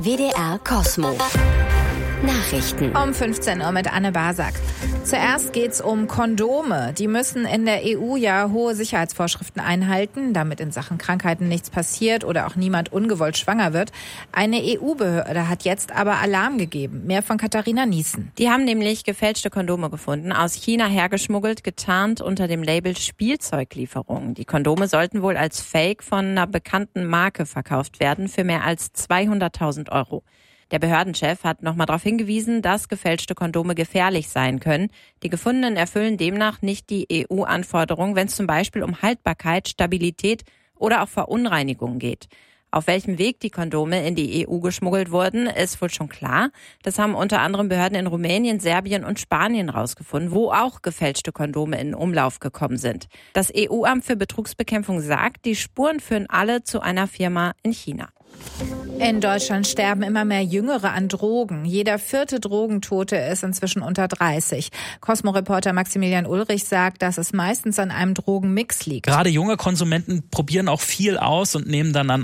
WDR Cosmo. Nachrichten. Um 15 Uhr mit Anne Basak. Zuerst geht's um Kondome. Die müssen in der EU ja hohe Sicherheitsvorschriften einhalten, damit in Sachen Krankheiten nichts passiert oder auch niemand ungewollt schwanger wird. Eine EU-Behörde hat jetzt aber Alarm gegeben. Mehr von Katharina Niesen. Die haben nämlich gefälschte Kondome gefunden, aus China hergeschmuggelt, getarnt unter dem Label Spielzeuglieferung. Die Kondome sollten wohl als Fake von einer bekannten Marke verkauft werden für mehr als 200.000 €. Der Behördenchef hat nochmal darauf hingewiesen, dass gefälschte Kondome gefährlich sein können. Die gefundenen erfüllen demnach nicht die EU-Anforderungen, wenn es zum Beispiel um Haltbarkeit, Stabilität oder auch Verunreinigungen geht. Auf welchem Weg die Kondome in die EU geschmuggelt wurden, ist wohl schon klar. Das haben unter anderem Behörden in Rumänien, Serbien und Spanien rausgefunden, wo auch gefälschte Kondome in Umlauf gekommen sind. Das EU-Amt für Betrugsbekämpfung sagt, die Spuren führen alle zu einer Firma in China. In Deutschland sterben immer mehr Jüngere an Drogen. Jeder 4. Drogentote ist inzwischen unter 30. Cosmo-Reporter Maximilian Ulrich sagt, dass es meistens an einem Drogenmix liegt. Gerade junge Konsumenten probieren auch viel aus und nehmen dann an